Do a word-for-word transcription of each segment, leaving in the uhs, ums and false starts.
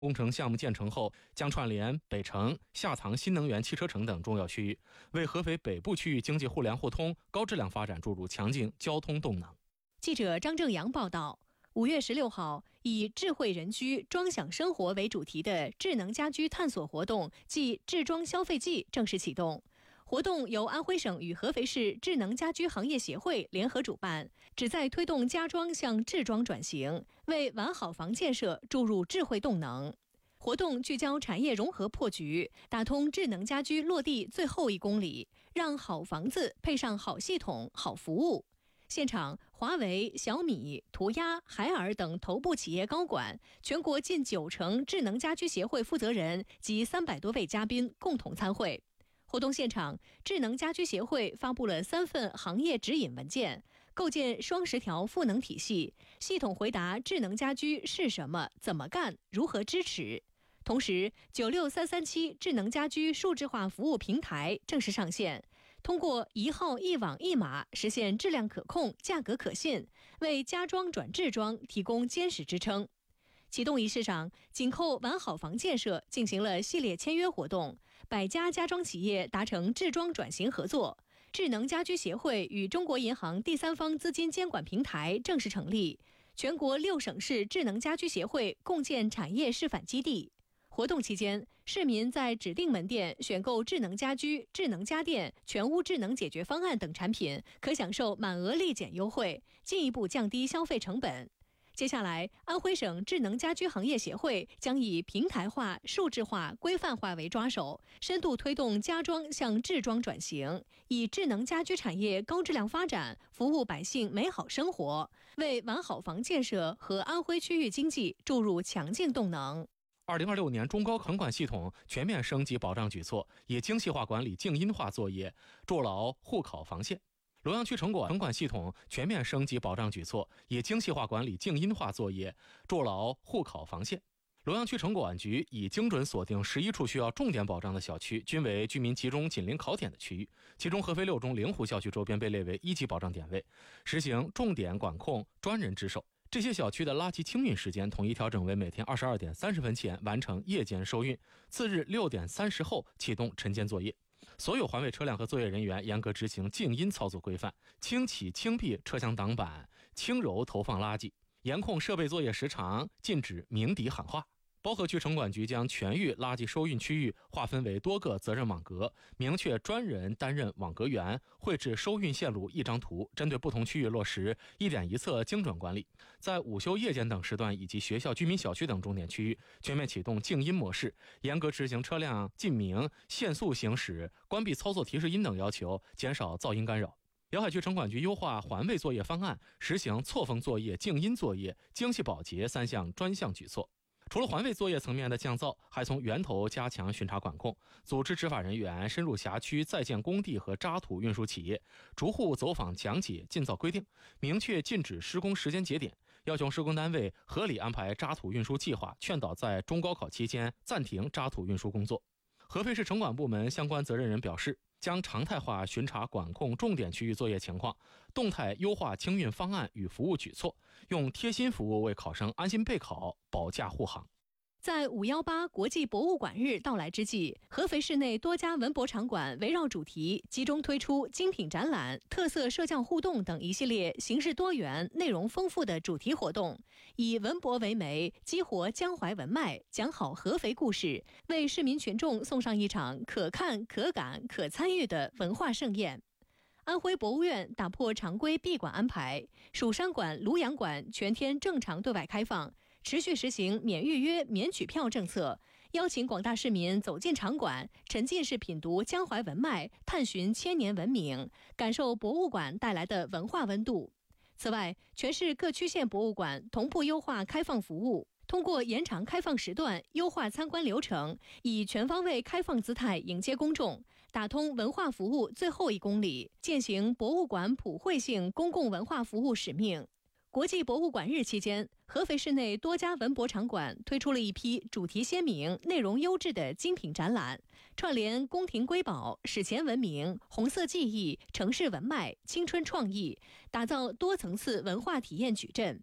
工程项目建成后，将串联北城、下藏新能源汽车城等重要区域，为合肥北部区域经济互联互通、高质量发展注入强劲交通动能。 记者张正阳报道。五月十六号，以智慧人居、装享生活为主题的智能家居探索活动暨智装消费季正式启动。活动由安徽省与合肥市智能家居行业协会联合主办，旨在推动家装向智装转型，为完好房建设注入智慧动能。活动聚焦产业融合破局，打通智能家居落地最后一公里，让好房子配上好系统、好服务。现场，华为、小米、途鸭、海尔等头部企业高管，全国近九成智能家居协会负责人及三百多位嘉宾共同参会。活动现场，智能家居协会发布了三份行业指引文件，构建双十条赋能体系，系统回答智能家居是什么、怎么干、如何支持。同时，九六三三七智能家居数字化服务平台正式上线，通过一号一网一码实现质量可控、价格可信，为家装转智装提供坚实支撑。启动仪式上，紧扣完好房建设进行了系列签约活动，百家家装企业达成智装转型合作。智能家居协会与中国银行第三方资金监管平台正式成立，全国六省市智能家居协会共建产业示范基地。活动期间，市民在指定门店选购智能家居、智能家电、全屋智能解决方案等产品，可享受满额立减优惠，进一步降低消费成本。接下来，安徽省智能家居行业协会将以平台化、数字化、规范化为抓手，深度推动家装向智装转型，以智能家居产业高质量发展，服务百姓美好生活，为完好房建设和安徽区域经济注入强劲动能。 二零二六年中高城管系统全面升级保障举措，以精细化管理静音化作业，筑牢沪考防线。龙阳区城管城管系统全面升级保障举措，以精细化管理静音化作业，筑牢沪考防线。龙阳区城管局已精准锁定十一处需要重点保障的小区，均为居民集中紧邻考点的区域，其中合肥六中灵湖校区周边被列为一级保障点位，实行重点管控、专人值守。这些小区的垃圾清运时间统一调整为每天二十二点三十分前完成夜间收运，次日六点三十后启动晨间作业。所有环卫车辆和作业人员严格执行静音操作规范，清起清闭车厢挡板，轻柔投放垃圾，严控设备作业时长，禁止鸣笛喊话。包河区城管局将全域垃圾收运区域划分为多个责任网格，明确专人担任网格员，绘制收运线路一张图，针对不同区域落实一点一策精准管理。在午休、夜间等时段以及学校、居民小区等重点区域，全面启动静音模式，严格执行车辆禁鸣、限速行驶、关闭操作提示音等要求，减少噪音干扰。辽海区城管局优化环卫作业方案，实行错峰作业、静音作业、精细保洁三项专项举措。除了环卫作业层面的降噪，还从源头加强巡查管控，组织执法人员深入辖区在建工地和渣土运输企业，逐户走访讲解禁噪规定，明确禁止施工时间节点，要求施工单位合理安排渣土运输计划，劝导在中高考期间暂停渣土运输工作。合肥市城管部门相关责任人表示，将常态化巡查管控重点区域作业情况，动态优化清运方案与服务举措，用贴心服务为考生安心备考，保驾护航。 在五一八国际博物馆日到来之际，合肥市内多家文博场馆围绕主题，集中推出精品展览、特色摄像互动等一系列形式多元、内容丰富的主题活动，以文博为媒，激活江淮文脉，讲好合肥故事，为市民群众送上一场可看、可感、可参与的文化盛宴。安徽博物院打破常规闭馆安排，蜀山馆、庐阳馆全天正常对外开放，持续实行免预约、免取票政策，邀请广大市民走进场馆，沉浸式品读江淮文脉，探寻千年文明，感受博物馆带来的文化温度。此外，全市各区县博物馆同步优化开放服务，通过延长开放时段、优化参观流程，以全方位开放姿态迎接公众，打通文化服务最后一公里，践行博物馆普惠性公共文化服务使命。国际博物馆日期间，合肥市内多家文博场馆推出了一批主题鲜明、内容优质的精品展览，串联宫廷瑰宝、史前文明、红色记忆、城市文脉、青春创意，打造多层次文化体验矩阵。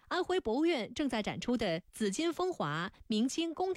安徽博物院正在展出的紫金风华明清宫